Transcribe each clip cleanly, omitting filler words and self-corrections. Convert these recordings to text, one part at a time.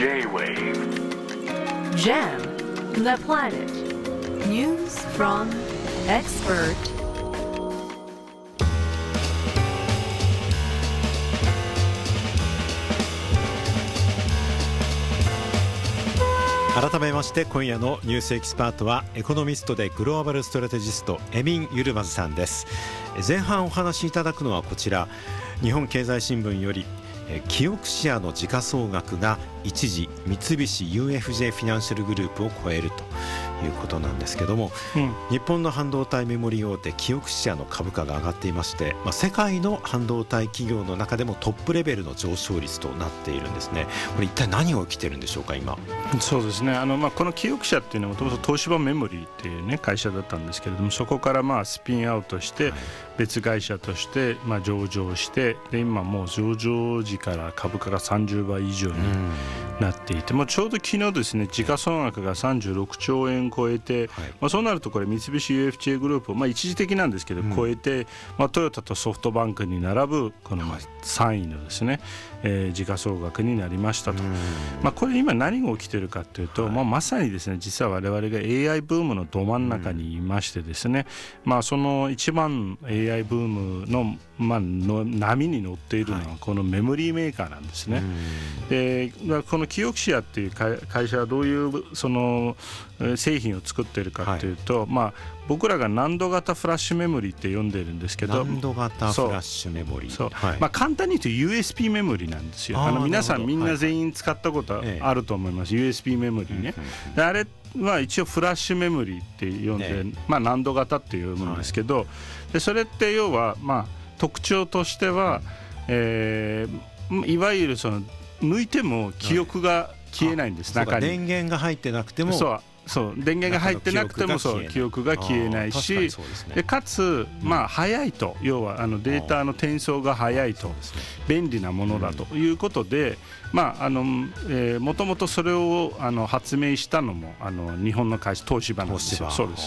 J-Wave Jam the Planet. News from expert. 改めまして今夜のニュースエキスパートはエコノミストでグローバルストラテジストエミン・ユルマズさんです。前半お話しいただくのはこちら、日本経済新聞よりキオクシアの時価総額が一時三菱 UFJ フィナンシャルグループを超えるということなんですけども、日本の半導体メモリ大手キオクシアの株価が上がっていまして、世界の半導体企業の中でもトップレベルの上昇率となっているんですね。これ一体何が起きているんでしょうか今。 そうですね、このキオクシアっていうのはもともと東芝メモリーっていう、会社だったんですけれども、そこからスピンアウトして別会社として上場して、で今もう上場時から株価が30倍以上になっていて、もうちょうど昨日ですね、時価総額が36兆円超えて、そうなるとこれ三菱 UFJ グループを、一時的なんですけど超えて、トヨタとソフトバンクに並ぶこの3位のですね、時価総額になりましたと。これ今何が起きているかというと、まさにですね、実は我々が AI ブームのど真ん中にいましてですね、その一番 AI ブームの波に乗っているのはこのメモリーメーカーなんですね。でこのキオクシアっていう会社はどういうその製品を作っているかというと、僕らが難度型フラッシュメモリーって呼んでいるんですけど、 難度型フラッシュメモリー、 簡単に言うと USB メモリーなんですよ。皆さんみんな全員使ったことあると思います、USB メモリーね。であれは一応フラッシュメモリーって呼んで、難度型って呼ぶんですけど、でそれって要は特徴としては、いわゆるその抜いても記憶が消えないんです、中に。 電源が入ってなくても、 電源が入ってなくても記憶が消えないし、でかつ早いと、要はデータの転送が早いと便利なものだということで、もともとそれを発明したのも日本の会社東芝なんですよ。そうです。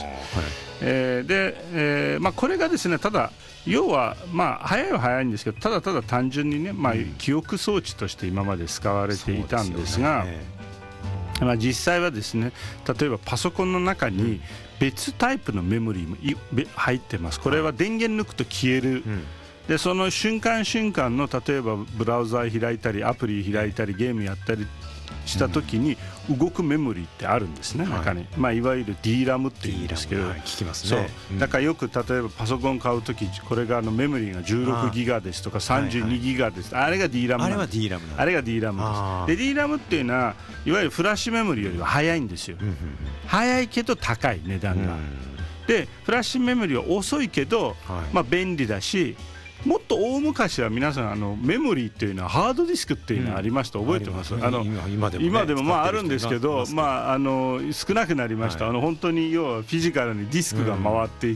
でこれがですね、ただ要は早いは早いんですけど、ただただ単純にね、記憶装置として今まで使われていたんですが、実際はですね、例えばパソコンの中に別タイプのメモリーも入ってます。これは電源抜くと消える、でその瞬間瞬間の、例えばブラウザー開いたりアプリ開いたりゲームやったりした時に動くメモリーってあるんですね、中に。いわゆる DRAM っていうんですけど、 聞きますね。 だからよく例えばパソコン買う時、これがメモリーが16ギガですとか32ギガです、あれが DRAM なんです。あれが DRAM です。で DRAM っていうのはいわゆるフラッシュメモリーよりは早いんですよ。早いけど高い値段が。でフラッシュメモリーは遅いけど便利だし、もっと大昔は皆さんメモリーっていうのはハードディスクっていうのがありました、覚えてます？今でもあるんですけど、少なくなりました。本当に要はフィジカルにディスクが回ってい